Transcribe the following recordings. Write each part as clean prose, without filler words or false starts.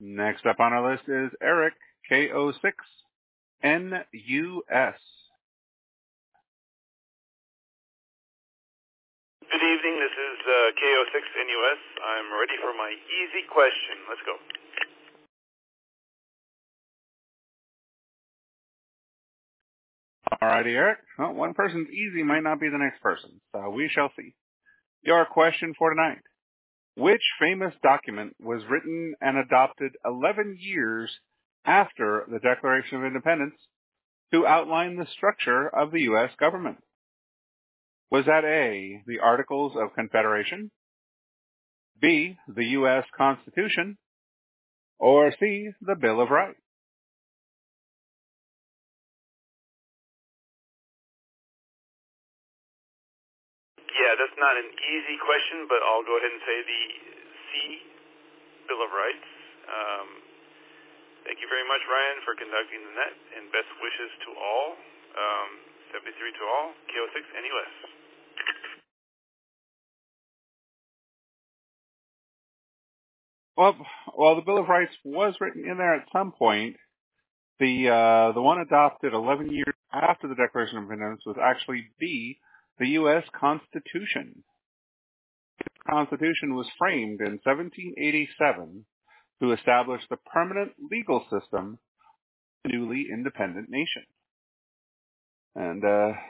Next up on our list is Eric, KO6NUS. Good evening, this is KO6NUS. I'm ready for my easy question. Let's go. Alrighty, Eric. Well, one person's easy might not be the next person, so we shall see. Your question for tonight. Which famous document was written and adopted 11 years after the Declaration of Independence to outline the structure of the U.S. government? Was that A, the Articles of Confederation, B, the U.S. Constitution, or C, the Bill of Rights? Yeah, that's not an easy question, but I'll go ahead and say the C, Bill of Rights. Thank you very much, Ryan, for conducting the net, and best wishes to all. 73 to all, KO6NUS. Well, the Bill of Rights was written in there at some point. The one adopted 11 years after the Declaration of Independence was actually B, the U.S. Constitution. The Constitution was framed in 1787 to establish the permanent legal system of a newly independent nation. And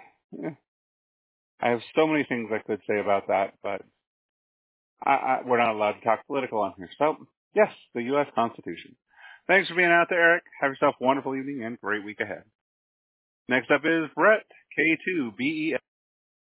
I have so many things I could say about that, but we're not allowed to talk political on here. So, yes, the U.S. Constitution. Thanks for being out there, Eric. Have yourself a wonderful evening and great week ahead. Next up is Brett, K2BES.